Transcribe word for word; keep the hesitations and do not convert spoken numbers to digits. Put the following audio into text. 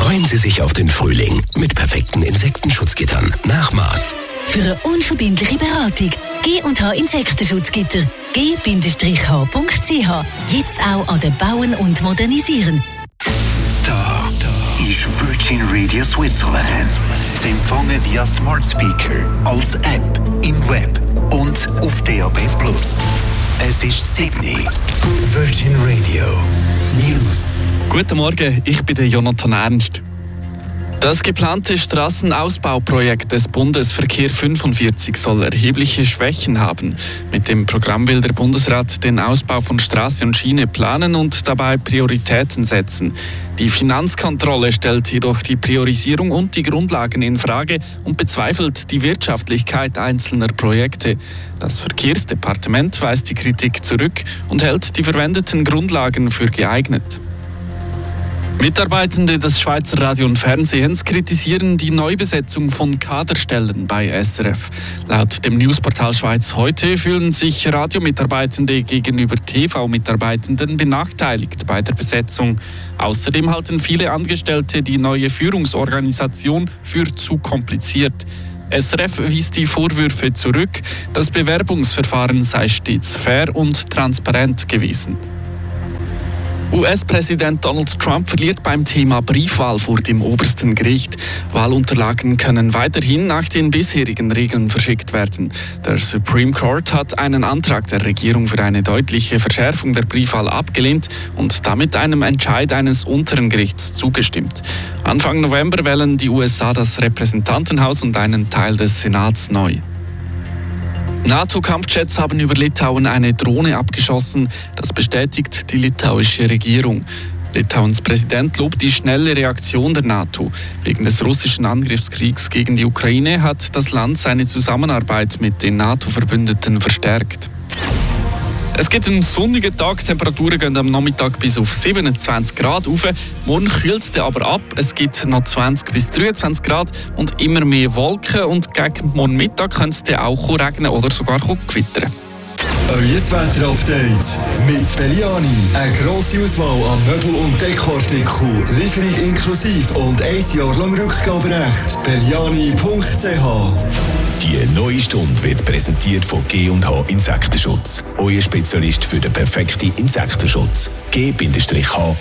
Freuen Sie sich auf den Frühling mit perfekten Insektenschutzgittern. Nachmaß. Für eine unverbindliche Beratung G und H Insektenschutzgitter. g Bindestrich h punkt c h. Jetzt auch an den Bauen und Modernisieren. Da, da ist Virgin Radio Switzerland. Zu empfangen via Smart Speaker, als App, im Web und auf D A B plus. Es ist Sydney. Virgin Radio News. Guten Morgen, ich bin der Jonathan Ernst. Das geplante Straßenausbauprojekt des Bundes Verkehr fünfundvierzig soll erhebliche Schwächen haben. Mit dem Programm will der Bundesrat den Ausbau von Straße und Schiene planen und dabei Prioritäten setzen. Die Finanzkontrolle stellt jedoch die Priorisierung und die Grundlagen in Frage und bezweifelt die Wirtschaftlichkeit einzelner Projekte. Das Verkehrsdepartement weist die Kritik zurück und hält die verwendeten Grundlagen für geeignet. Mitarbeitende des Schweizer Radio und Fernsehens kritisieren die Neubesetzung von Kaderstellen bei S R F. Laut dem Newsportal Schweiz heute fühlen sich Radiomitarbeitende gegenüber T V-Mitarbeitenden benachteiligt bei der Besetzung. Außerdem halten viele Angestellte die neue Führungsorganisation für zu kompliziert. S R F wies die Vorwürfe zurück, das Bewerbungsverfahren sei stets fair und transparent gewesen. U S-Präsident Donald Trump verliert beim Thema Briefwahl vor dem obersten Gericht. Wahlunterlagen können weiterhin nach den bisherigen Regeln verschickt werden. Der Supreme Court hat einen Antrag der Regierung für eine deutliche Verschärfung der Briefwahl abgelehnt und damit einem Entscheid eines unteren Gerichts zugestimmt. Anfang November wählen die U S A das Repräsentantenhaus und einen Teil des Senats neu. NATO-Kampfjets haben über Litauen eine Drohne abgeschossen. Das bestätigt die litauische Regierung. Litauens Präsident lobt die schnelle Reaktion der NATO. Wegen des russischen Angriffskriegs gegen die Ukraine hat das Land seine Zusammenarbeit mit den NATO-Verbündeten verstärkt. Es gibt einen sonnigen Tag, Temperaturen gehen am Nachmittag bis auf siebenundzwanzig Grad rauf. Morgen kühlt es aber ab, es gibt noch zwanzig bis dreiundzwanzig Grad und immer mehr Wolken und gegen morgen Mittag könnte es dann auch regnen oder sogar gewittern. Euer Wetter-Update mit Belliani. Eine grosse Auswahl an Möbel- und Dekoartikeln, Lieferung inklusive und ein Jahr lang Rückgaberecht. Belliani punkt c h. Die neue Stunde wird präsentiert von G und H Insektenschutz. Euer Spezialist für den perfekten Insektenschutz. G H